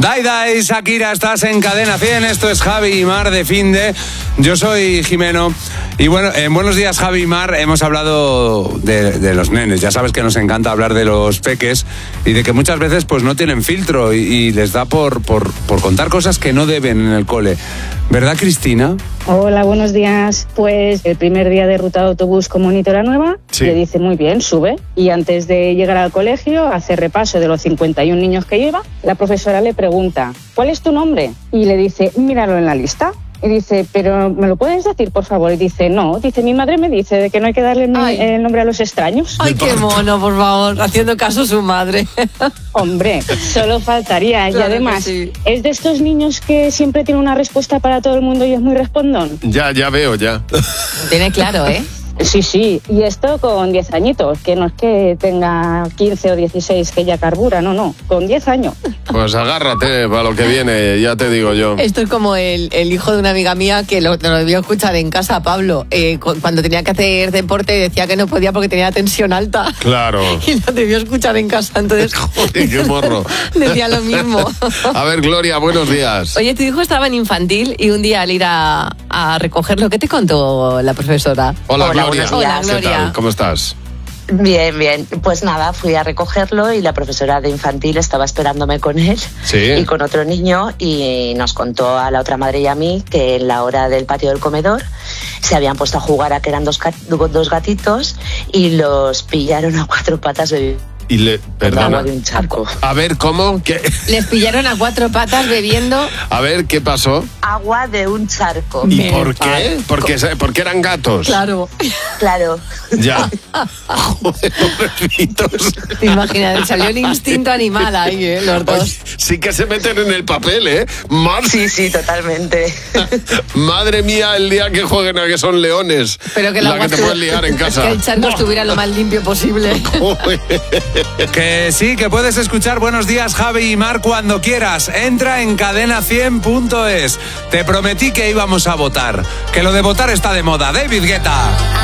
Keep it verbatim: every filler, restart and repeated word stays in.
Dai Dai, Shakira, estás en Cadena cien, esto es Javi y Mar de Finde. Yo soy Jimeno. Y bueno, en Buenos Días, Javi y Mar, hemos hablado de, de los nenes. Ya sabes que nos encanta hablar de los peques y de que muchas veces pues no tienen filtro y, y les da por, por, por contar cosas que no deben en el cole. ¿Verdad, Cristina? Hola, buenos días. Pues el primer día de ruta de autobús con monitora nueva, sí. Le dice muy bien, sube. Y antes de llegar al colegio, hace repaso de los cincuenta y un niños que lleva. La profesora le pregunta, ¿cuál es tu nombre? Y le dice, míralo en la lista. Y dice, pero ¿me lo puedes decir, por favor? Y dice, no, dice, mi madre me dice de que no hay que darle Ay. el nombre a los extraños. Ay, qué mono, por favor, haciendo caso a su madre. Hombre, solo faltaría. Claro, y además, sí. Es de estos niños que siempre tiene una respuesta para todo el mundo y es muy respondón. Ya, ya veo, ya. Tiene claro, ¿eh? Sí, sí, y esto con diez añitos, que no es que tenga quince o dieciséis que ya carbura, no, no, con diez años. Pues agárrate para lo que viene, ya te digo yo. Esto es como el, el hijo de una amiga mía que lo, lo debió escuchar en casa, Pablo, eh, cuando tenía que hacer deporte decía que no podía porque tenía tensión alta. Claro. Y lo debió escuchar en casa, entonces... Joder, qué morro. Decía lo mismo. A ver, Gloria, buenos días. Oye, tu hijo estaba en infantil y un día al ir a, a recogerlo, ¿qué te contó la profesora? Hola, Hola Gloria. Hola, Gloria. ¿Qué tal? ¿Cómo estás? Bien, bien. Pues nada, fui a recogerlo y la profesora de infantil estaba esperándome con él ¿Sí? y con otro niño y nos contó a la otra madre y a mí que en la hora del patio del comedor se habían puesto a jugar a que eran dos, dos gatitos y los pillaron a cuatro patas bebiendo. Y le, perdona. De un charco. A ver, ¿cómo? ¿Qué? Les pillaron a cuatro patas bebiendo. A ver, ¿qué pasó? Agua de un charco. ¿Y por qué? Porque, porque eran gatos. Claro. Claro. Ya. Joder, pobrecitos. Te imaginas, salió el instinto animal ahí, ¿eh? Los dos. Oye, sí que se meten en el papel, ¿eh? Mar... Sí, sí, totalmente. Madre mía, el día que jueguen a que son leones. Pero que la, la que te estuvo... puedes liar en casa. Que el charco estuviera lo más limpio posible. Que sí, que puedes escuchar Buenos Días, Javi y Mar cuando quieras. Entra en cadena cien punto es. Te prometí que íbamos a votar. Que lo de votar está de moda. David Guetta.